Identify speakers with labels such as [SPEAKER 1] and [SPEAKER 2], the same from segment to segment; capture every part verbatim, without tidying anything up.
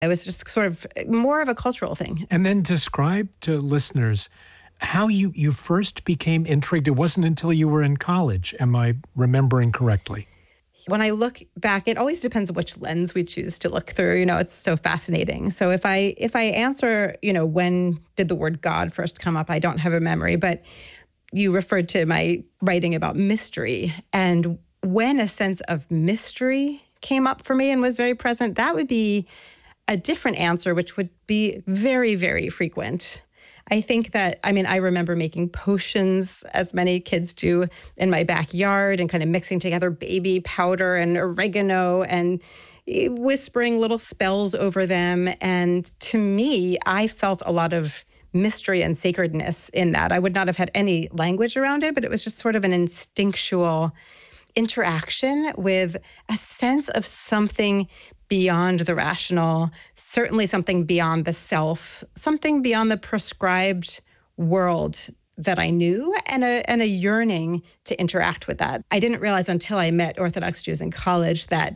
[SPEAKER 1] It was just sort of more of a cultural thing.
[SPEAKER 2] And then describe to listeners how you, you first became intrigued. It wasn't until you were in college. Am I remembering correctly?
[SPEAKER 1] When I look back, it always depends on which lens we choose to look through. You know, it's so fascinating. So if I if I answer, you know, when did the word God first come up, I don't have a memory. But you referred to my writing about mystery. And when a sense of mystery came up for me and was very present, that would be a different answer, which would be very, very frequent. I think that, I mean, I remember making potions, as many kids do, in my backyard and kind of mixing together baby powder and oregano and whispering little spells over them. And to me, I felt a lot of mystery and sacredness in that. I would not have had any language around it, but it was just sort of an instinctual interaction with a sense of something beyond the rational, certainly something beyond the self, something beyond the prescribed world that I knew, and a and a yearning to interact with that. I didn't realize until I met Orthodox Jews in college that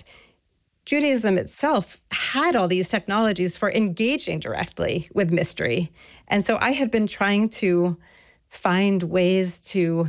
[SPEAKER 1] Judaism itself had all these technologies for engaging directly with mystery. And so I had been trying to find ways to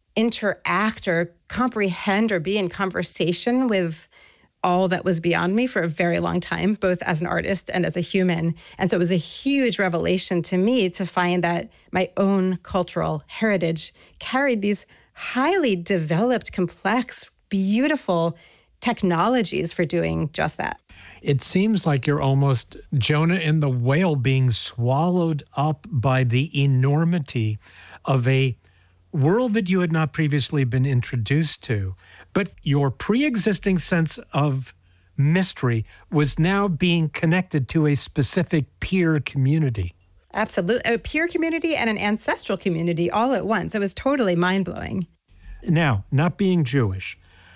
[SPEAKER 1] interact or comprehend or be in conversation with all that was beyond me for a very long time, both as an artist and as a human. And so it was a huge revelation to me to find that my own cultural heritage carried these highly developed, complex, beautiful technologies for doing just that.
[SPEAKER 2] It seems like you're almost Jonah and the whale being swallowed up by the enormity of a world that you had not previously been introduced to. But your pre-existing sense of mystery was now being connected to a specific peer community.
[SPEAKER 1] Absolutely. A peer community and an ancestral community all at once. It was totally mind-blowing.
[SPEAKER 2] Now, not being Jewish,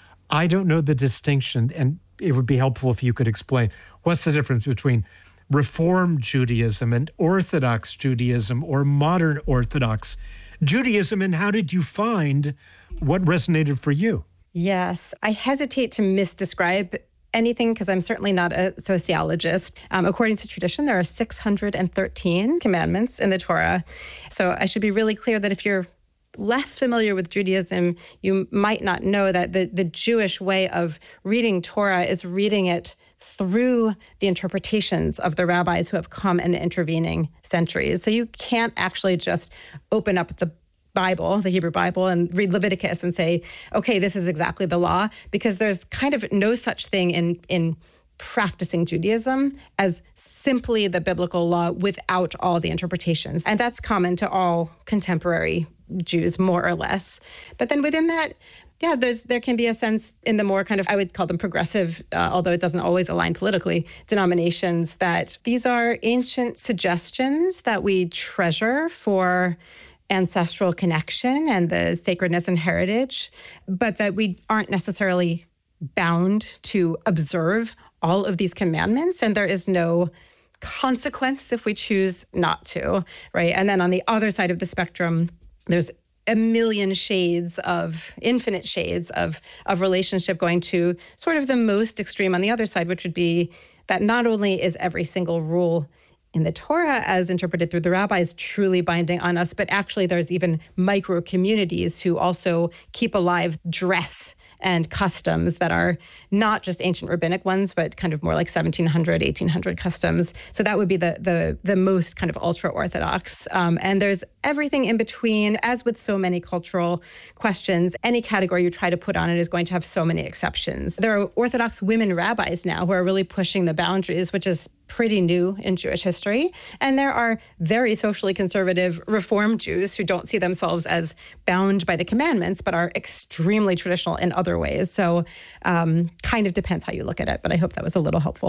[SPEAKER 2] I don't know the distinction, and it would be helpful if you could explain what's the difference between Reform Judaism and Orthodox Judaism or modern Orthodox Judaism, and how did you find what resonated for you?
[SPEAKER 1] Yes, I hesitate to misdescribe anything because I'm certainly not a sociologist. Um, according to tradition, there are six hundred thirteen commandments in the Torah. So I should be really clear that if you're less familiar with Judaism, you might not know that the, the Jewish way of reading Torah is reading it through the interpretations of the rabbis who have come in the intervening centuries. So you can't actually just open up the Bible, the Hebrew Bible, and read Leviticus and say, okay, this is exactly the law, because there's kind of no such thing in, in practicing Judaism as simply the biblical law without all the interpretations. And that's common to all contemporary Jews, more or less. But then within that, yeah, there's there can be a sense in the more kind of, I would call them progressive, uh, although it doesn't always align politically, denominations, that these are ancient suggestions that we treasure for ancestral connection and the sacredness and heritage, but that we aren't necessarily bound to observe all of these commandments, and there is no consequence if we choose not to, right? And then on the other side of the spectrum, there's a million shades of, infinite shades of, of relationship going to sort of the most extreme on the other side, which would be that not only is every single rule in the Torah as interpreted through the rabbis truly binding on us, but actually there's even micro communities who also keep alive dress and customs that are not just ancient rabbinic ones, but kind of more like seventeen hundred, eighteen hundred customs. So that would be the the, the most kind of ultra-Orthodox. Um, and there's everything in between. As with so many cultural questions, any category you try to put on it is going to have so many exceptions. There are Orthodox women rabbis now who are really pushing the boundaries, which is pretty new in Jewish history. And there are very socially conservative Reform Jews who don't see themselves as bound by the commandments, but are extremely traditional in other ways. So um, kind of depends how you look at it, but I hope that was a little helpful.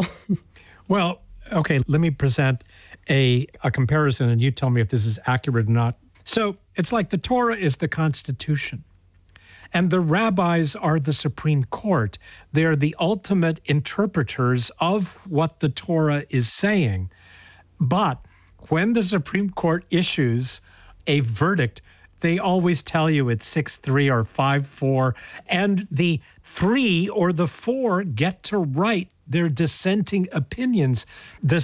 [SPEAKER 2] Well, okay, let me present a, a comparison and you tell me if this is accurate or not. So it's like the Torah is the Constitution. And the rabbis are the Supreme Court. They are the ultimate interpreters of what the Torah is saying. But when the Supreme Court issues a verdict, they always tell you it's six three or five four, and the three or the four get to write their dissenting opinions. The